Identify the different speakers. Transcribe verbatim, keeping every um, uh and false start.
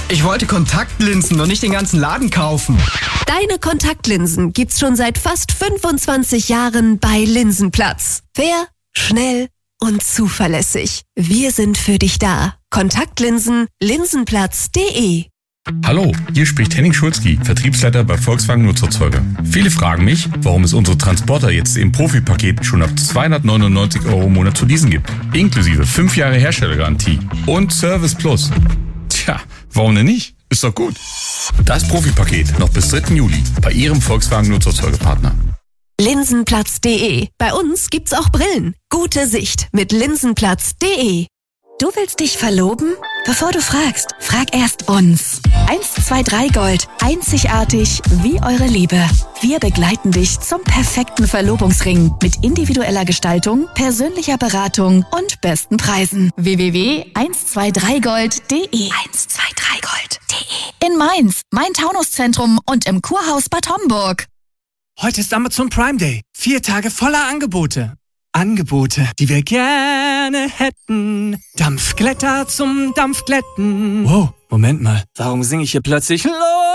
Speaker 1: Ich wollte Kontaktlinsen und nicht den ganzen Laden kaufen.
Speaker 2: Deine Kontaktlinsen gibt's schon seit fast fünfundzwanzig Jahren bei Linsenplatz. Fair, schnell und zuverlässig. Wir sind für dich da. Kontaktlinsen, linsenplatz punkt de.
Speaker 3: Hallo, hier spricht Henning Schulzki, Vertriebsleiter bei Volkswagen Nutzerzeuger. Viele fragen mich, warum es unsere Transporter jetzt im Profi-Paket schon ab zweihundertneunundneunzig Euro im Monat zu leasen gibt. Inklusive fünf Jahre Herstellergarantie und Service Plus. Tja, warum denn nicht? Ist doch gut. Das Profi-Paket noch bis dritten Juli bei Ihrem Volkswagen Nutzerzeugerpartner.
Speaker 2: linsenplatz punkt de. Bei uns gibt's auch Brillen. Gute Sicht mit linsenplatz punkt de. Du willst dich verloben? Bevor du fragst, frag erst uns. eins zwei drei Gold. Einzigartig wie eure Liebe. Wir begleiten dich zum perfekten Verlobungsring mit individueller Gestaltung, persönlicher Beratung und besten Preisen. w w w punkt eins zwei drei gold punkt de eins zwei drei gold punkt de. In Mainz, Main-Taunus-Zentrum und im Kurhaus Bad Homburg.
Speaker 4: Heute ist Amazon Prime Day. Vier Tage voller Angebote. Angebote, die wir gerne hätten. Dampfglätter zum Dampfglätten. Wow, Moment mal. Warum singe ich hier plötzlich Los?